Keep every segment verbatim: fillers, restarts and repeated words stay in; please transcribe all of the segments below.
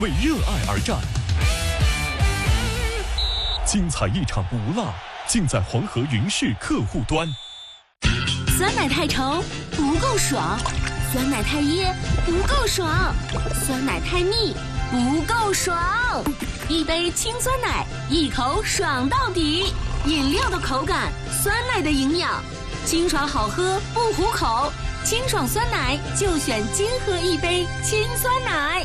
为热爱而战，精彩一场不落，尽在黄河云氏客户端。 酸奶太稠不够爽，酸奶太噎不够爽，酸奶太腻不够爽。一杯清酸奶，一口爽到底。饮料的口感，酸奶的营养，清爽好喝不糊口。清爽酸奶就选金河一杯清酸奶。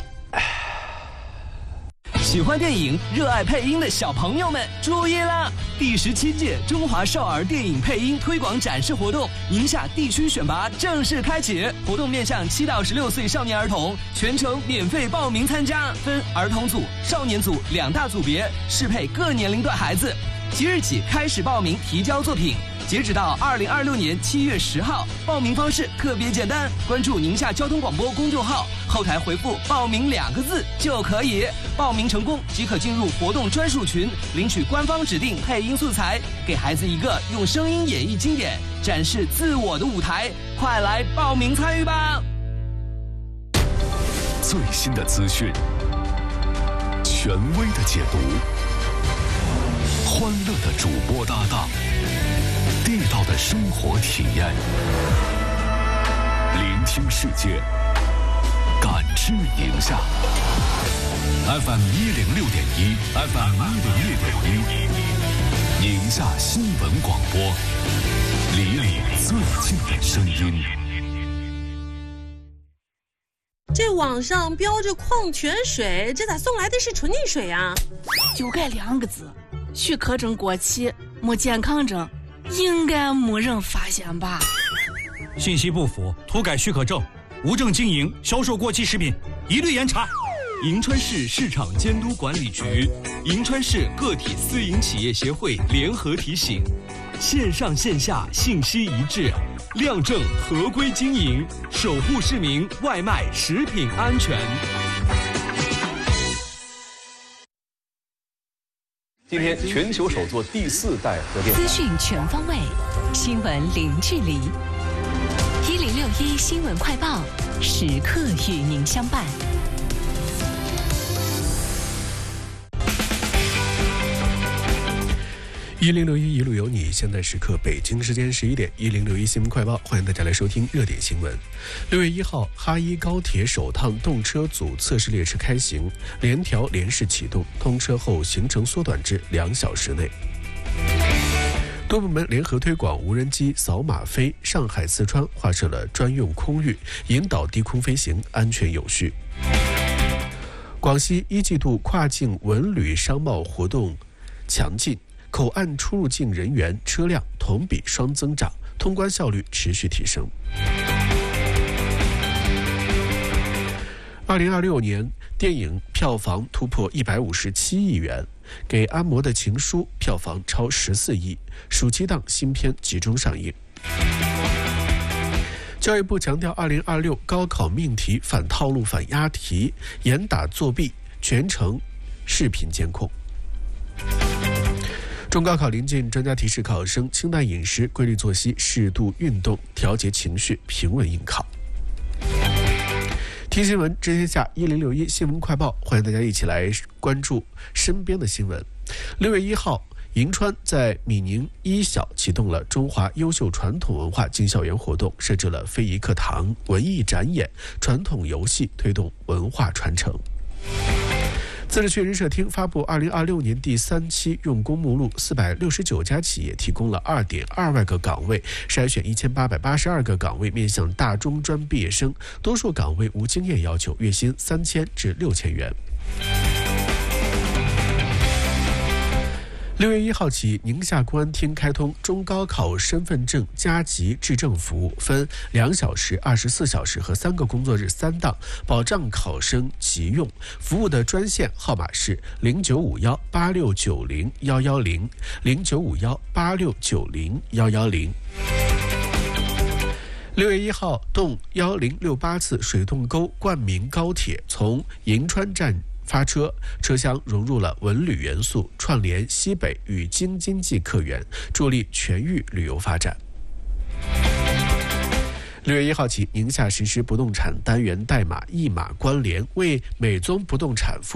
喜欢电影、热爱配音的小朋友们注意了！第十七届中华少儿电影配音推广展示活动，宁夏地区选拔正式开启。活动面向七到十六岁少年儿童，全程免费报名参加，分儿童组、少年组两大组别，适配各年龄段孩子。即日起开始报名提交作品，截止到二零二六年七月十号。报名方式特别简单，关注宁夏交通广播公众号，后台回复“报名”两个字就可以。报名成功即可进入活动专属群，领取官方指定配音素材，给孩子一个用声音演绎经典、展示自我的舞台。快来报名参与吧！ 最新的资讯，权威的解读，欢乐的主播搭档，地道的生活体验，聆听世界，感知宁夏。F M 一零六点一 ，F M 一零六点一，宁夏新闻广播，离你最近的声音。 这网上标着矿泉水，这咋送来的是纯净水啊？ 就该两个字。许可证过期，没健康证，应该没人发现吧？ 信息不符，涂改许可证，无证经营、销售过期食品，一律严查。 银川市市场监督管理局、银川市个体私营企业协会联合提醒：线上线下信息一致，亮证合规经营，守护市民外卖食品安全。 今天全球首座第四代核电资讯全方位，新闻零距离。一零六一新闻快报，时刻与您相伴。 一零六一一路有你，现在时刻北京时间十一点，一零六一新闻快报，欢迎大家来收听热点新闻。六月一号，哈一高铁首趟动车组测试列车开行，联调联试启动，通车后行程缩短至两小时内。多部门联合推广无人机扫码飞，上海、四川划设了专用空域，引导低空飞行安全有序。广西一季度跨境文旅商贸活动强劲，口岸出入境人员车辆同比双增长，通关效率持续提升。二零二六年电影票房突破一百五十七亿元，给安摩的情书票房超十四亿，暑期档新片集中上映。教育部强调，二零二六高考命题反套路、反押题，严打作弊，全程视频监控。中高考临近，专家提示考生清淡饮食、规律作息、适度运动，调节情绪，平稳应考。听新闻，知天下一零六一新闻快报，欢迎大家一起来关注身边的新闻。六月一号，银川在闽宁一小启动了中华优秀传统文化进校园活动，设置了非遗课堂、文艺展演、传统游戏，推动文化传承。自治区人社厅发布二零二六年第三期用工目录，四百六十九家企业提供了二点二万个岗位，筛选一千八百八十二个岗位面向大中专毕业生，多数岗位无经验要求，月薪三千至六千元。六月一号起，宁夏公安厅开通中高考身份证加急质证服务，分两小时、二十四小时和三个工作日三档，保障考生急用。服务的专线号码是零九五幺八六九零幺幺零零九五幺八六九零幺幺零。六月一号，动幺零六八次水洞沟冠名高铁从银川站发车，车厢融入了文旅元素，串联西北与京津冀客源，助力全域旅游发展。 六月一号起，宁夏实施不动产单元代码一码关联，为美宗不动产